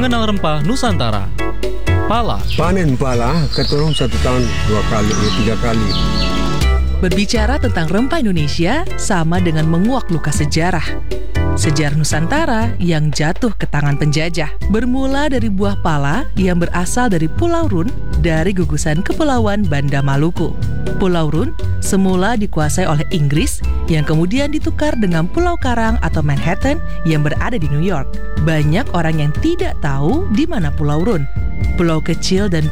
Mengenal rempah Nusantara. Pala. Panen pala, keturun 1 tahun 2 kali, 3 kali. Berbicara tentang rempah Indonesia sama dengan menguak luka sejarah. Sejarah Nusantara yang jatuh ke tangan penjajah. Bermula dari buah pala yang berasal dari Pulau Run dari gugusan Kepulauan Banda Maluku. Pulau Run semula dikuasai oleh Inggris yang kemudian ditukar dengan Pulau Karang atau Manhattan yang berada di New York. Banyak orang yang tidak tahu di mana Pulau Run. Pulau kecil dan